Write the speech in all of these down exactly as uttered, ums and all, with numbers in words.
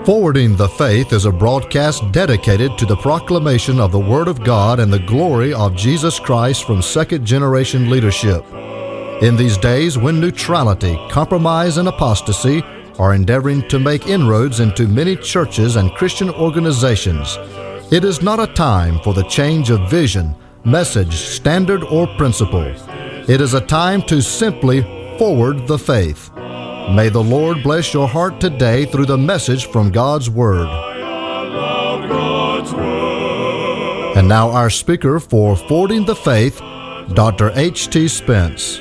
Forwarding the Faith is a broadcast dedicated to the proclamation of the Word of God and the glory of Jesus Christ from second-generation leadership. In these days when neutrality, compromise, and apostasy are endeavoring to make inroads into many churches and Christian organizations, it is not a time for the change of vision, message, standard, or principle. It is a time to simply forward the faith. May the Lord bless your heart today through the message from God's Word. And now our speaker for Forwarding the Faith, Doctor H T Spence.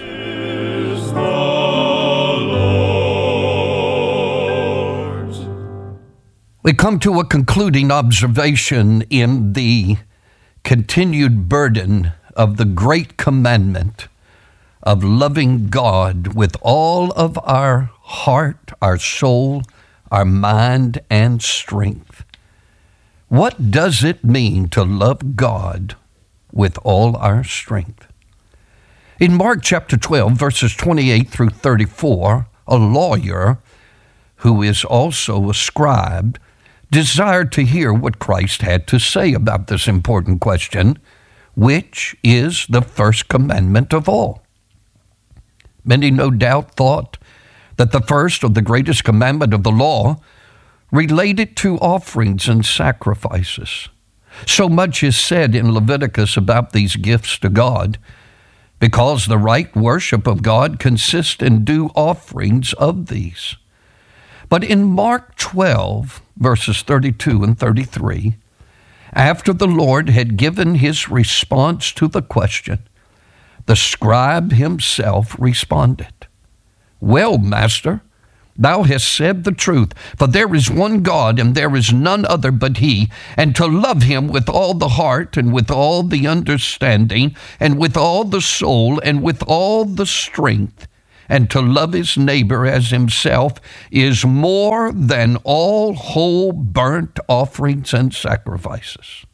We come to a concluding observation in the continued burden of the great commandment of loving God with all of our heart, our soul, our mind, and strength. What does it mean to love God with all our strength? In Mark chapter twelve, verses twenty-eight through thirty-four, a lawyer who is also a scribe desired to hear what Christ had to say about this important question, which is the first commandment of all. Many no doubt thought that the first or the greatest commandment of the law related to offerings and sacrifices. So much is said in Leviticus about these gifts to God, because the right worship of God consists in due offerings of these. But in Mark twelve, verses thirty-two and thirty-three, after the Lord had given his response to the question, the scribe himself responded, "Well, Master, thou hast said the truth, for there is one God, and there is none other but he, and to love him with all the heart, and with all the understanding, and with all the soul, and with all the strength, and to love his neighbor as himself is more than all whole burnt offerings and sacrifices."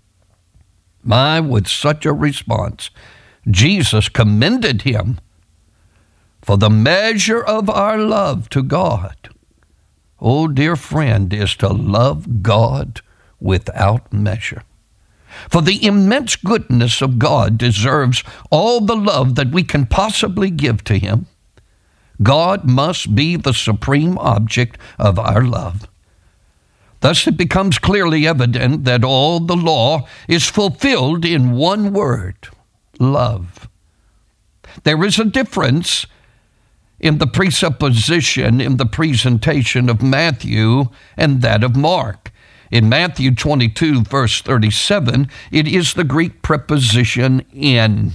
My, with such a response, Jesus commended him for the measure of our love to God. Oh, dear friend, is to love God without measure. For the immense goodness of God deserves all the love that we can possibly give to him. God must be the supreme object of our love. Thus it becomes clearly evident that all the law is fulfilled in one word: love. There is a difference in the presupposition, in the presentation of Matthew and that of Mark. In Matthew twenty-two, verse thirty-seven, it is the Greek preposition in,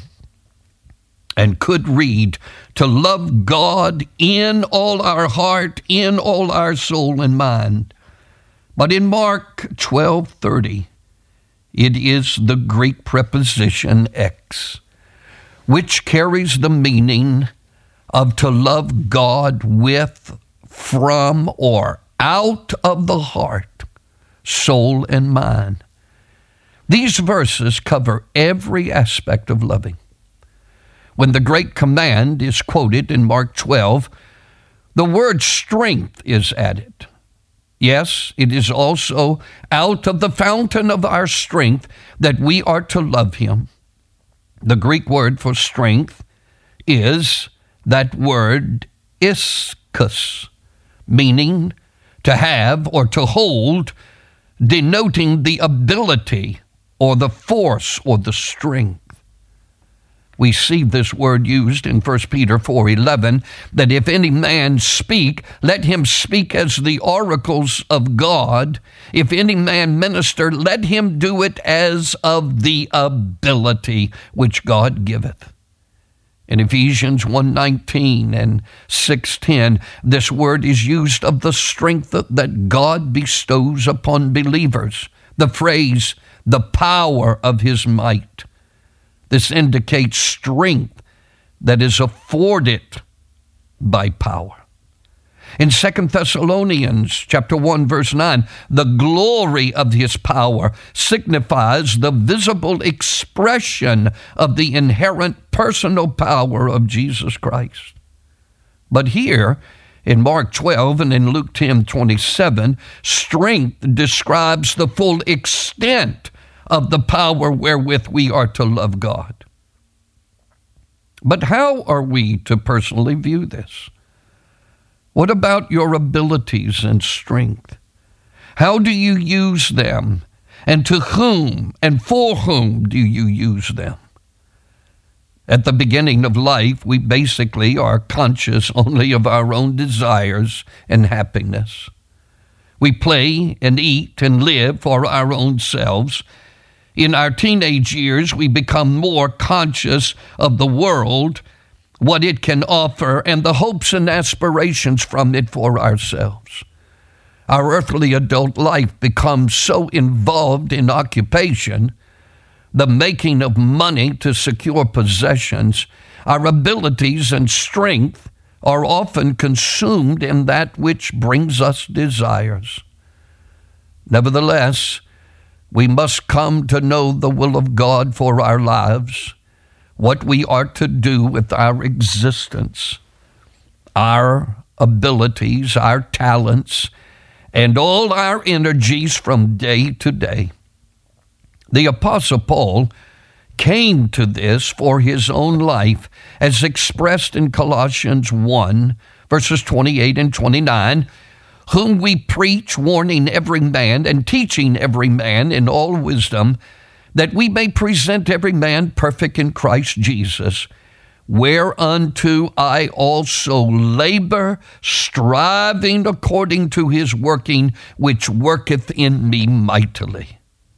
and could read, to love God in all our heart, in all our soul and mind. But in Mark twelve thirty, it is the Greek preposition ex, which carries the meaning of to love God with, from, or out of the heart, soul, and mind. These verses cover every aspect of loving. When the great command is quoted in Mark twelve, the word strength is added. Yes, it is also out of the fountain of our strength that we are to love him. The Greek word for strength is that word ischus, meaning to have or to hold, denoting the ability or the force or the strength. We see this word used in First Peter four eleven, that if any man speak, let him speak as the oracles of God. If any man minister, let him do it as of the ability which God giveth. In Ephesians one nineteen and six ten, this word is used of the strength that God bestows upon believers. The phrase, the power of his might. This indicates strength that is afforded by power. In Second Thessalonians chapter one, verse nine, the glory of his power signifies the visible expression of the inherent personal power of Jesus Christ. But here In Mark twelve and in Luke ten twenty-seven, strength describes the full extent of the power wherewith we are to love God. But how are we to personally view this? What about your abilities and strength? How do you use them? And to whom and for whom do you use them? At the beginning of life, we basically are conscious only of our own desires and happiness. We play and eat and live for our own selves. In our teenage years, we become more conscious of the world, what it can offer, and the hopes and aspirations from it for ourselves. Our earthly adult life becomes so involved in occupation, the making of money to secure possessions, our abilities and strength are often consumed in that which brings us desires. Nevertheless, we must come to know the will of God for our lives, what we are to do with our existence, our abilities, our talents, and all our energies from day to day. The Apostle Paul came to this for his own life, as expressed in Colossians one, verses twenty-eight and twenty-nine, whom we preach, warning every man and teaching every man in all wisdom, that we may present every man perfect in Christ Jesus, whereunto I also labor, striving according to his working, which worketh in me mightily.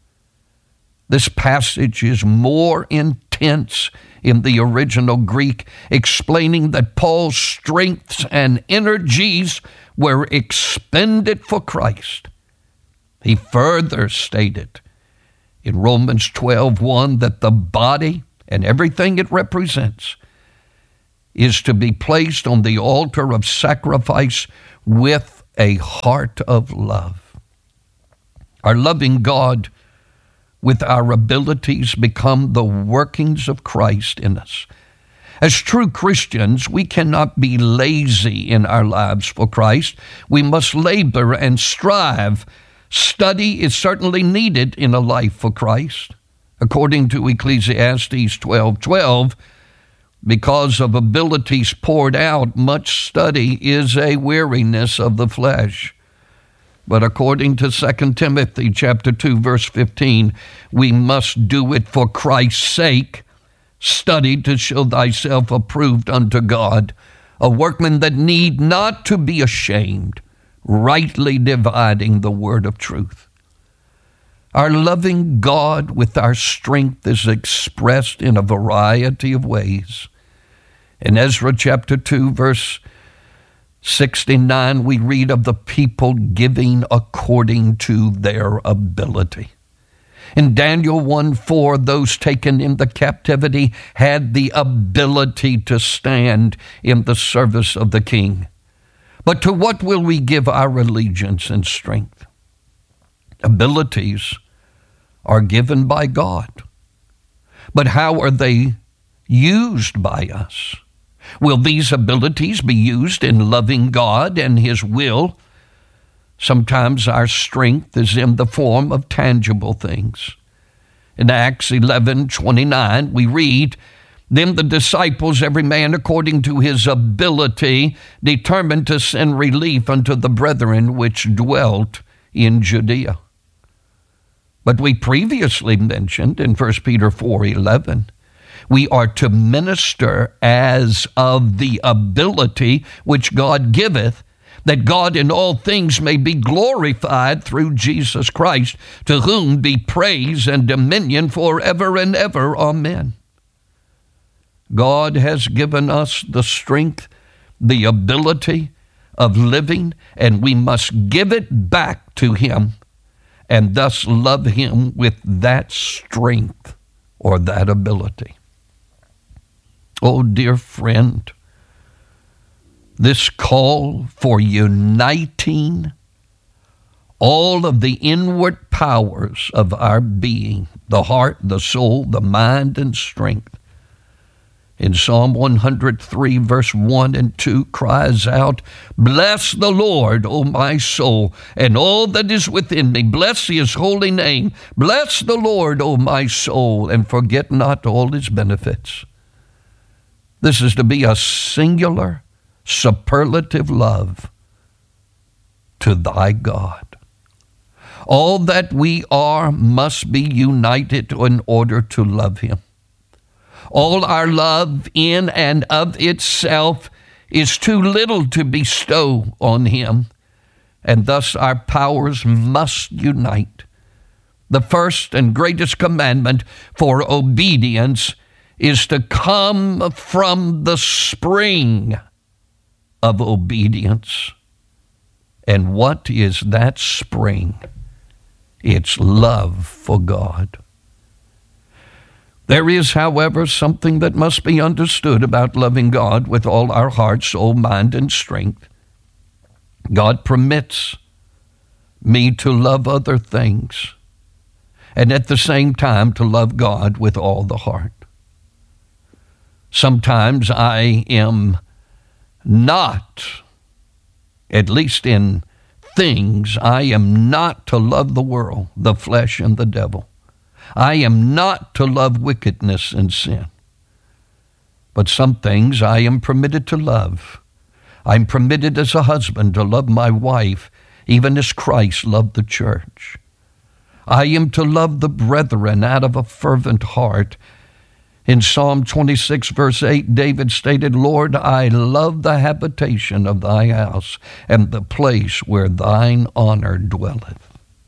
This passage is more intense in the original Greek, explaining that Paul's strengths and energies were expended for Christ. He further stated in Romans twelve one that the body and everything it represents is to be placed on the altar of sacrifice with a heart of love. Our loving God, with our abilities, become the workings of Christ in us. As true Christians, we cannot be lazy in our lives for Christ. We must labor and strive. Study is certainly needed in a life for Christ. According to Ecclesiastes twelve twelve, because of abilities poured out, much study is a weariness of the flesh. But according to Second Timothy chapter two, verse fifteen, we must do it for Christ's sake. Study to show thyself approved unto God, a workman that need not to be ashamed, rightly dividing the word of truth. Our loving God with our strength is expressed in a variety of ways. In Ezra chapter two, verse sixty-nine, we read of the people giving according to their ability. In Daniel one four, those taken into captivity had the ability to stand in the service of the king. But to what will we give our allegiance and strength? Abilities are given by God. But how are they used by us? Will these abilities be used in loving God and his will? Sometimes our strength is in the form of tangible things. In Acts eleven twenty-nine, we read, Then the disciples, every man according to his ability, determined to send relief unto the brethren which dwelt in Judea. But we previously mentioned in First Peter four eleven, we are to minister as of the ability which God giveth, that God in all things may be glorified through Jesus Christ, to whom be praise and dominion forever and ever. Amen. God has given us the strength, the ability of living, and we must give it back to him, and thus love him with that strength or that ability. Oh, dear friend, this call for uniting all of the inward powers of our being, the heart, the soul, the mind, and strength, in Psalm one hundred three, verse one and two, cries out, "Bless the Lord, O my soul, and all that is within me. Bless his holy name. Bless the Lord, O my soul, and forget not all his benefits." This is to be a singular, superlative love to thy God. All that we are must be united in order to love him. All our love in and of itself is too little to bestow on him, and thus our powers must unite. The first and greatest commandment for obedience is to come from the spring of obedience. And what is that spring? It's love for God. There is, however, something that must be understood about loving God with all our heart, soul, mind, and strength. God permits me to love other things, and at the same time to love God with all the heart. Sometimes I am not, at least in things, I am not to love the world, the flesh, and the devil. I am not to love wickedness and sin. But some things I am permitted to love. I'm permitted as a husband to love my wife, even as Christ loved the church. I am to love the brethren out of a fervent heart. In Psalm twenty-six, verse eight, David stated, "Lord, I love the habitation of thy house, and the place where thine honor dwelleth."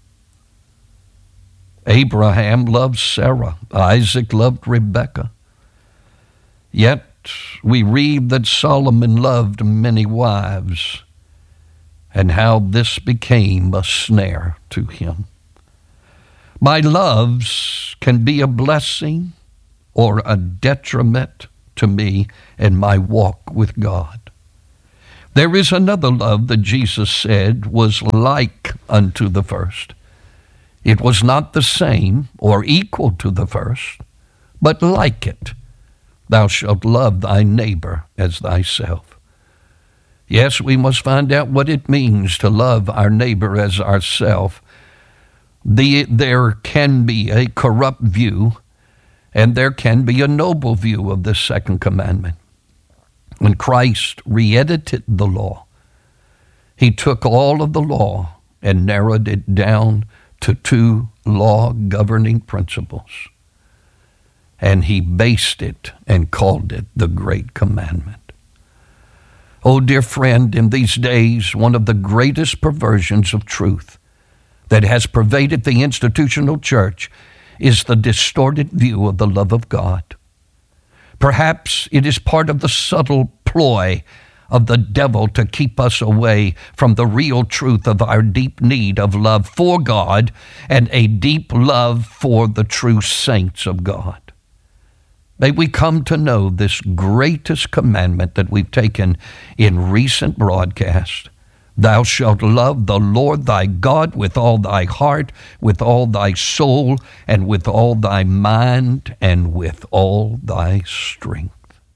Abraham loved Sarah. Isaac loved Rebekah. Yet we read that Solomon loved many wives, and how this became a snare to him. My loves can be a blessing or a detriment to me in my walk with God. There is another love that Jesus said was like unto the first. It was not the same or equal to the first, but like it. Thou shalt love thy neighbor as thyself. Yes, we must find out what it means to love our neighbor as ourself. The, there can be a corrupt view, and there can be a noble view of this second commandment. When Christ re-edited the law, he took all of the law and narrowed it down to two law-governing principles. And he based it and called it the Great Commandment. Oh, dear friend, in these days, one of the greatest perversions of truth that has pervaded the institutional church is the distorted view of the love of God. Perhaps it is part of the subtle ploy of the devil to keep us away from the real truth of our deep need of love for God and a deep love for the true saints of God. May we come to know this greatest commandment that we've taken in recent broadcasts. Thou shalt love the Lord thy God with all thy heart, with all thy soul, and with all thy mind, and with all thy strength.